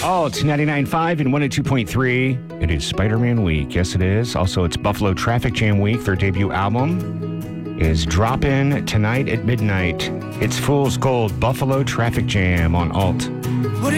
Alt 99.5 and 102.3. It is Spider-Man week. Yes, it is. Also, it's Buffalo Traffic Jam week. Their debut album is dropping tonight at midnight. It's Fool's Gold, Buffalo Traffic Jam on Alt.